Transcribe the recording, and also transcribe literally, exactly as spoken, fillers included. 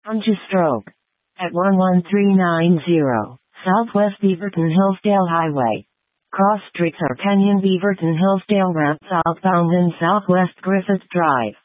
Unto Stroke. At one one three nine zero, Southwest Beaverton Hillsdale Highway. Cross streets are Kenyon Beaverton Hillsdale Ramp southbound and Southwest Griffith Drive.